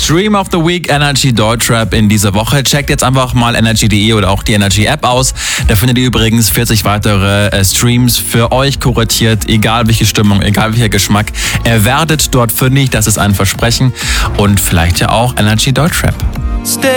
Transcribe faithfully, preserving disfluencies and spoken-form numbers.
Stream of the Week Energy Deutschrap in dieser Woche. Checkt jetzt einfach mal energy punkt de oder auch die Energy App aus. Da findet ihr übrigens vierzig weitere äh, Streams für euch kuratiert, egal welche Stimmung, egal welcher Geschmack. Ihr werdet dort fündig, das ist ein Versprechen. Und vielleicht ja auch Energy Deutschrap. Stay